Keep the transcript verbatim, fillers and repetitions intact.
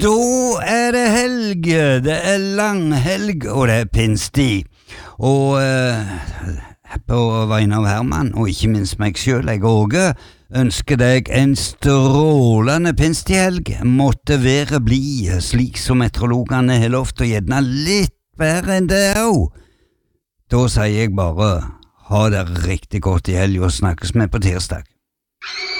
Da er det helg, det er langhelg, og det er pinstid. Og eh, på vegne av Herman, og ikke minst meg selv, jeg Åge, ønsker deg en strålende pinstidhelg. Måtte være bli, slik som meteorologene har lovt, og gjerne litt bedre enn det også. Da sier jeg bare, ha det riktig godt i helg, og snakkes med på tirsdag.